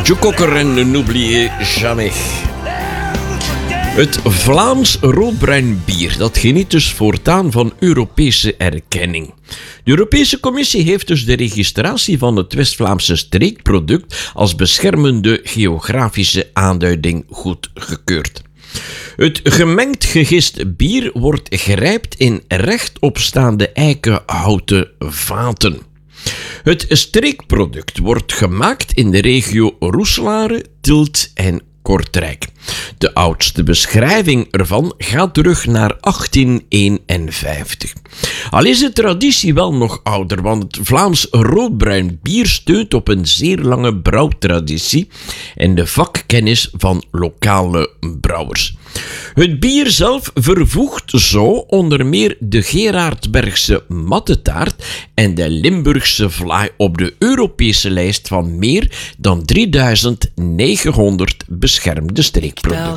Joe Cocker en N'oubliez jamais. Het Vlaams roodbruin bier, dat geniet dus voortaan van Europese erkenning. De Europese Commissie heeft dus de registratie van het West-Vlaamse streekproduct als beschermende geografische aanduiding goedgekeurd. Het gemengd gegist bier wordt gerijpt in rechtopstaande eikenhouten vaten. Het streekproduct wordt gemaakt in de regio Roeselare, Tielt en Kortrijk. De oudste beschrijving ervan gaat terug naar 1851. Al is de traditie wel nog ouder, want het Vlaams roodbruin bier steunt op een zeer lange brouwtraditie en de vakkennis van lokale brouwers. Het bier zelf vervoegt zo onder meer de Gerardbergse mattetaart en de Limburgse vlaai op de Europese lijst van meer dan 3900 beschermde streekproducten.